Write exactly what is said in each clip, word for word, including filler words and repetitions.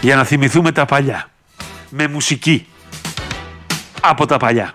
για να θυμηθούμε τα παλιά. Με μουσική. Από τα παλιά.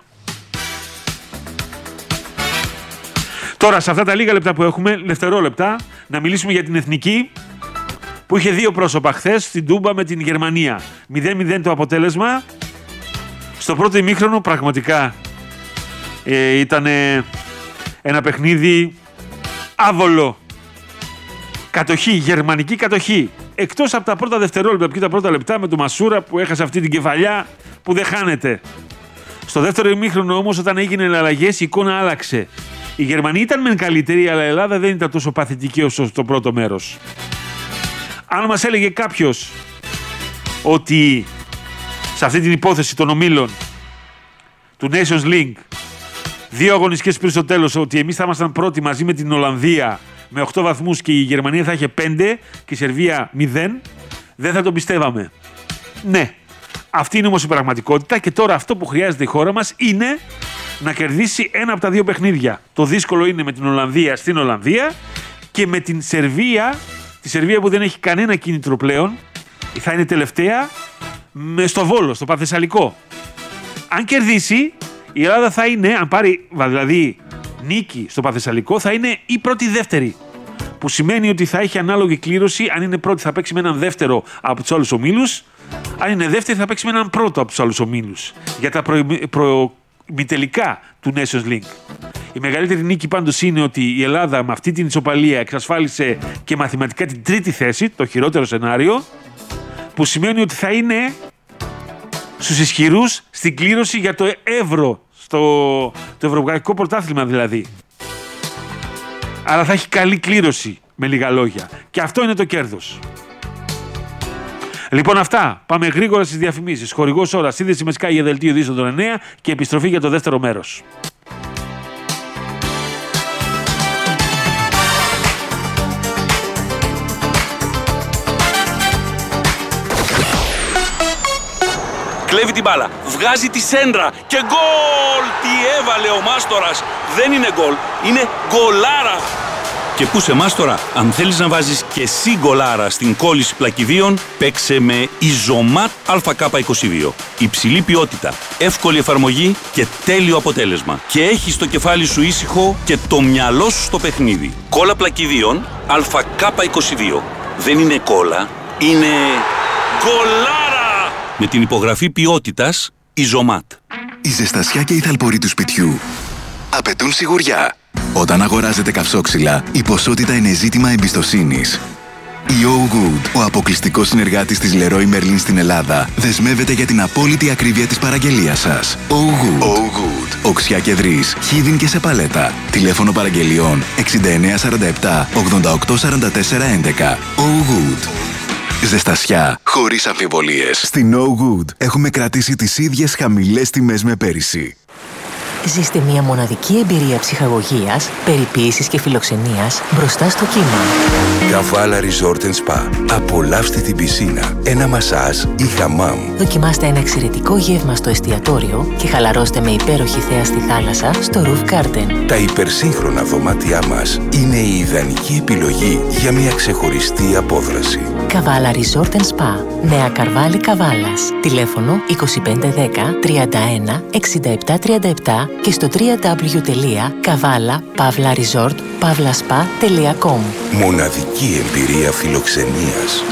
Τώρα, σε αυτά τα λίγα λεπτά που έχουμε, δευτερόλεπτα, να μιλήσουμε για την Εθνική, που είχε δύο πρόσωπα χθες στην Τούμπα με την Γερμανία. μηδέν μηδέν το αποτέλεσμα. Στο πρώτο ημίχρονο πραγματικά ε, ήταν ένα παιχνίδι άβολο. Κατοχή, γερμανική κατοχή. Εκτός από τα πρώτα δευτερόλεπτα και τα πρώτα λεπτά με τον Μασούρα που έχασε αυτή την κεφαλιά που δεν χάνεται. Στο δεύτερο ημίχρονο όμως, όταν έγιναν αλλαγές, η εικόνα άλλαξε. Η Γερμανία ήταν μεν καλύτερη, αλλά η Ελλάδα δεν ήταν τόσο παθητική όσο στο πρώτο μέρος. Αν μας έλεγε κάποιος ότι σε αυτή την υπόθεση των ομίλων του Nations League, δύο αγωνιστικές πριν στο τέλος, ότι εμείς θα ήμασταν πρώτοι μαζί με την Ολλανδία με οκτώ βαθμούς και η Γερμανία θα είχε πέντε και η Σερβία μηδέν, δεν θα τον πιστεύαμε. Ναι, αυτή είναι όμως η πραγματικότητα και τώρα αυτό που χρειάζεται η χώρα μας είναι να κερδίσει ένα από τα δύο παιχνίδια. Το δύσκολο είναι με την Ολλανδία στην Ολλανδία και με την Σερβία, τη Σερβία που δεν έχει κανένα κίνητρο πλέον, θα είναι τελευταία στο Βόλο, στο Πανθεσσαλικό. Αν κερδίσει, η Ελλάδα θα είναι, αν πάρει δηλαδή νίκη στο Πανθεσσαλικό, θα είναι η πρώτη δεύτερη. Που σημαίνει ότι θα έχει ανάλογη κλήρωση. Αν είναι πρώτη, θα παίξει με έναν δεύτερο από τους άλλους ομίλους. Αν είναι δεύτερη, θα παίξει με έναν πρώτο από τους άλλους ομίλους. Για τα προημιτελικά του Nations League. Η μεγαλύτερη νίκη πάντως είναι ότι η Ελλάδα με αυτή την ισοπαλία εξασφάλισε και μαθηματικά την τρίτη θέση, το χειρότερο σενάριο, που σημαίνει ότι θα είναι στους ισχυρούς στην κλήρωση για το Ευρώ, στο το Ευρωπαϊκό Πρωτάθλημα δηλαδή. Άρα θα έχει καλή κλήρωση, με λίγα λόγια. Και αυτό είναι το κέρδος. Λοιπόν, αυτά. Πάμε γρήγορα στις διαφημίσεις. Χορηγός ώρα, σύνδεση με Sky για δελτίο ειδήσεων των εννέα και επιστροφή για το δεύτερο μέρος. Κλέβει την μπάλα, βγάζει τη σέντρα και γκολ! Τι έβαλε ο Μάστορας! Δεν είναι γκολ, είναι γκολάρα! Και πού σε Μάστορα, αν θέλεις να βάζεις και εσύ γκολάρα στην κόλληση πλακιδίων, παίξε με Ιζωμάτ Α Κ είκοσι δύο. Υψηλή ποιότητα, εύκολη εφαρμογή και τέλειο αποτέλεσμα. Και έχεις το κεφάλι σου ήσυχο και το μυαλό σου στο παιχνίδι. Κόλλα πλακιδίων Α Κ είκοσι δύο. Δεν είναι κόλλα, είναι γκολάρα! Με την υπογραφή ποιότητας Ιζωμάτ. Η ζεστασιά και η θαλπορή του σπιτιού απαιτούν σιγουριά. Όταν αγοράζετε καυσόξυλα, η ποσότητα είναι ζήτημα εμπιστοσύνης. Η Oh Good, ο αποκλειστικός συνεργάτης της Leroy Merlin στην Ελλάδα, δεσμεύεται για την απόλυτη ακρίβεια της παραγγελίας σας. Oh Good. Oh Good. Οξιά και Δρύς, Χίδιν και σε παλέτα. Τηλέφωνο παραγγελιών εξήντα εννέα σαράντα επτά ογδόντα οκτώ σαράντα τέσσερα έντεκα. Oh Good. Ζεστασιά χωρίς αμφιβολίες. Στην Oh Good έχουμε κρατήσει τις ίδιες χαμηλές τιμές με πέρυσι. Ζήστε μια μοναδική εμπειρία ψυχαγωγίας, περιποίησης και φιλοξενίας μπροστά στο κύμα. Καβάλα Resort and Spa. Απολαύστε την πισίνα, ένα μασάζ ή χαμάμ. Δοκιμάστε ένα εξαιρετικό γεύμα στο εστιατόριο και χαλαρώστε με υπέροχη θέα στη θάλασσα στο Roof Garden. Τα υπερσύγχρονα δωμάτια μας είναι η ιδανική επιλογή για μια ξεχωριστή απόδραση. Καβάλα Resort and Spa. Νέα Καρβάλη Καβάλας. Τηλέφωνο είκοσι πέντε δέκα τριάντα ένα εξήντα επτά τριάντα επτά και στο double-u double-u double-u τελεία καβάλα παύλα resort παύλα spa τελεία com. Μοναδική εμπειρία φιλοξενίας.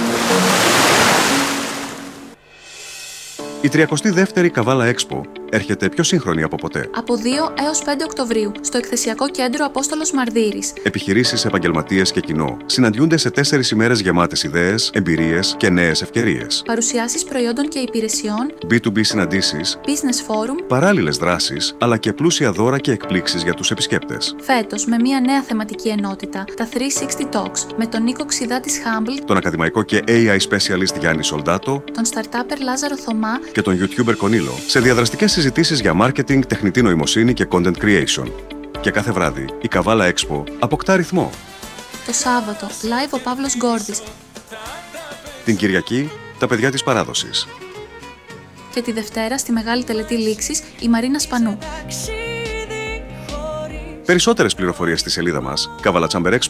Η τριακοστή δεύτερη Καβάλα Expo έρχεται πιο σύγχρονη από ποτέ. Από δύο έως πέντε Οκτωβρίου, στο εκθεσιακό κέντρο Απόστολος Μαρδύρης. Επιχειρήσεις, επαγγελματίες και κοινό συναντιούνται σε τέσσερις ημέρες γεμάτες ιδέες, εμπειρίες και νέες ευκαιρίες. Παρουσιάσεις προϊόντων και υπηρεσιών, μπι του μπι συναντήσεις, business forum, παράλληλες δράσεις, αλλά και πλούσια δώρα και εκπλήξεις για τους επισκέπτες. Φέτος, με μια νέα θεματική ενότητα, τα τριακόσια εξήντα Talks, με τον Νίκο Ξιδά της Humble, τον ακαδημαϊκό και έι άι specialist Γιάννη Σολντάτο, τον startupper Λάζαρο Θωμά και τον YouTuber Κονίλο, σε διαδραστικές συζητήσεις για marketing, τεχνητή νοημοσύνη και content creation. Και κάθε βράδυ η Καβάλα Expo αποκτά ρυθμό. Το Σάββατο, live ο Παύλος Γκόρδης. Την Κυριακή, τα παιδιά της παράδοσης. Και τη Δευτέρα, στη Μεγάλη Τελετή Λήξης, η Μαρίνα Σπανού. Περισσότερες πληροφορίες στη σελίδα μας καβαλατσάμπερ εξ